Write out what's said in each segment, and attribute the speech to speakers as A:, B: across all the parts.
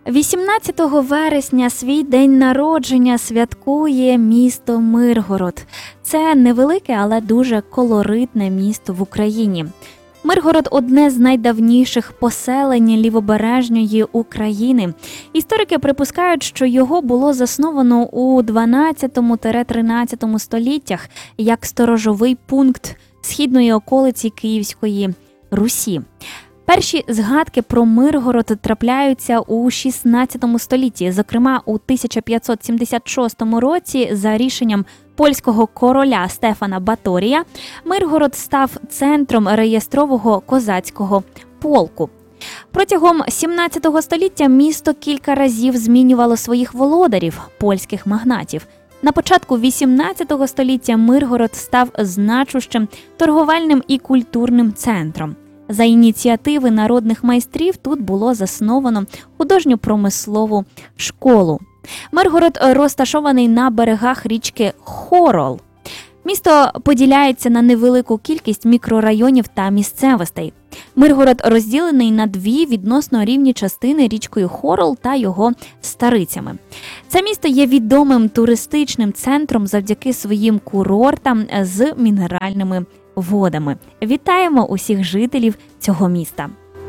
A: 18 вересня свій день народження святкує місто Миргород. Це невелике, але дуже колоритне місто в Україні. Миргород – одне з найдавніших поселень лівобережної України. Історики припускають, що його було засновано у 12-13 століттях як сторожовий пункт східної околиці Київської Русі. Перші згадки про Миргород трапляються у 16 столітті. Зокрема, у 1576 році за рішенням польського короля Стефана Баторія Миргород став центром реєстрового козацького полку. Протягом 17 століття місто кілька разів змінювало своїх володарів – польських магнатів. На початку 18 століття Миргород став значущим торговельним і культурним центром. За ініціативи народних майстрів тут було засновано художньо-промислову школу. Миргород розташований на берегах річки Хорол. Місто поділяється на невелику кількість мікрорайонів та місцевостей. Миргород розділений на дві відносно рівні частини річкою Хорол та його старицями. Це місто є відомим туристичним центром завдяки своїм курортам з мінеральними водами. Вітаємо усіх жителів цього міста!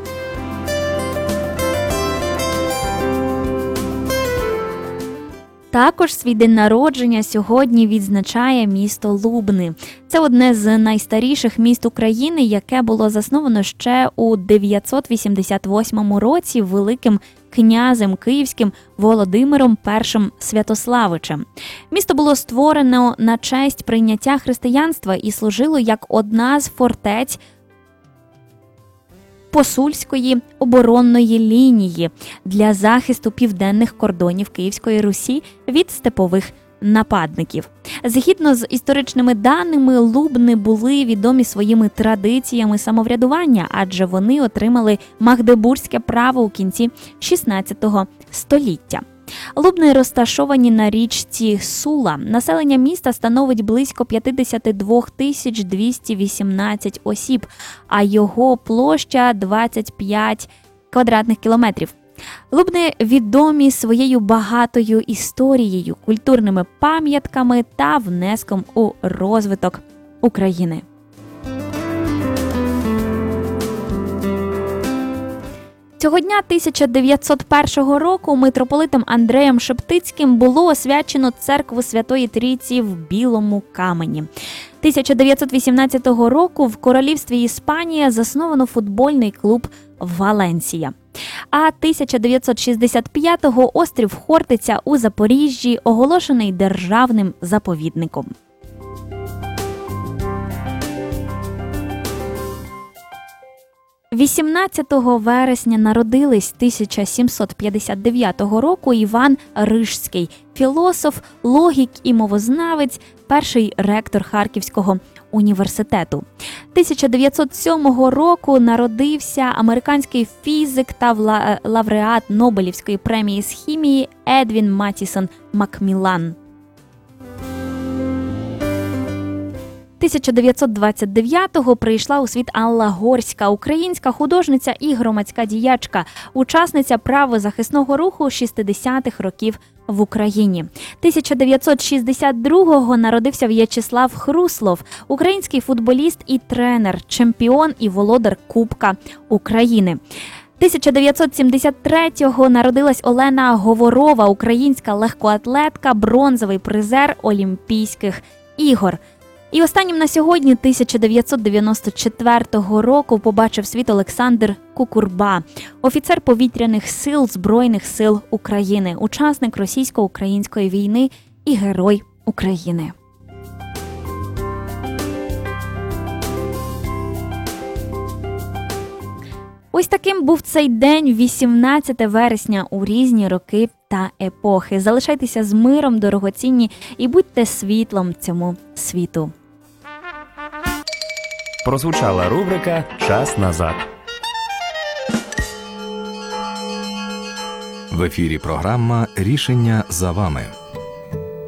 A: Також свій день народження сьогодні відзначає місто Лубни. Це одне з найстаріших міст України, яке було засновано ще у 988 році великим князем київським Володимиром І Святославичем. Місто було створено на честь прийняття християнства і служило як одна з фортець посульської оборонної лінії для захисту південних кордонів Київської Русі від степових нападників. Згідно з історичними даними, Лубни були відомі своїми традиціями самоврядування, адже вони отримали магдебурзьке право у кінці 16 століття. Лубни розташовані на річці Сула. Населення міста становить близько 52 218 осіб, а його площа 25 квадратних кілометрів. Лубни відомі своєю багатою історією, культурними пам'ятками та внеском у розвиток України. Цього дня 1901 року митрополитом Андреєм Шептицьким було освячено церкву Святої Трійці в Білому камені. 1918 року в королівстві Іспанія засновано футбольний клуб «Валенсія». А 1965-го острів Хортиця у Запоріжжі оголошений державним заповідником. – 18 вересня народились 1759 року Іван Рижський, філософ, логік і мовознавець, перший ректор Харківського університету. 1907 року народився американський фізик та лауреат Нобелівської премії з хімії Едвін Матісон Макміллан. 1929-го прийшла у світ Алла Горська, українська художниця і громадська діячка, учасниця правозахисного руху 60-х років в Україні. 1962-го народився В'ячеслав Хруслов, український футболіст і тренер, чемпіон і володар Кубка України. 1973-го народилась Олена Говорова, українська легкоатлетка, бронзовий призер Олімпійських ігор. І останнім на сьогодні 1994 року побачив світ Олександр Кукурба, офіцер повітряних сил Збройних сил України, учасник російсько-української війни і герой України. Ось таким був цей день, 18 вересня, у різні роки та епохи. Залишайтеся з миром, дорогоцінні, і будьте світлом цьому світу.
B: Прозвучала рубрика «Час назад».
C: В ефірі програма «Рішення за вами».